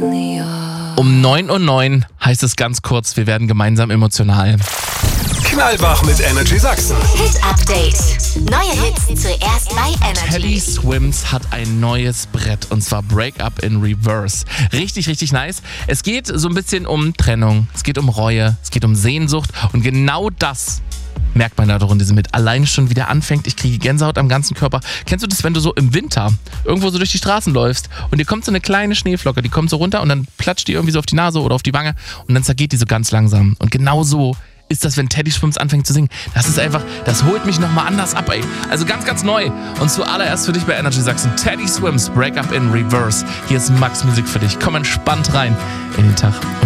Um 9:09 Uhr heißt es ganz kurz, wir werden gemeinsam emotional. Knallwach mit Energy Sachsen. Hit Update. Neue Hits zuerst bei Teddy Energy. Swims hat ein neues Brett und zwar Break Up in Reverse. Richtig, richtig nice. Es geht so ein bisschen um Trennung, es geht um Reue, es geht um Sehnsucht und genau das merkt man da doch in diesem Hit. Allein schon wieder anfängt, ich kriege Gänsehaut am ganzen Körper. Kennst du das, wenn du so im Winter irgendwo so durch die Straßen läufst und dir kommt so eine kleine Schneeflocke, die kommt so runter und dann platscht die irgendwie so auf die Nase oder auf die Wange und dann zergeht die so ganz langsam. Und genau so ist das, wenn Teddy Swims anfängt zu singen. Das ist einfach, das holt mich nochmal anders ab, ey. Also ganz, ganz neu. Und zuallererst für dich bei Energy Sachsen, Teddy Swims, Break Up in Reverse. Hier ist Max Musik für dich. Komm entspannt rein in den Tag.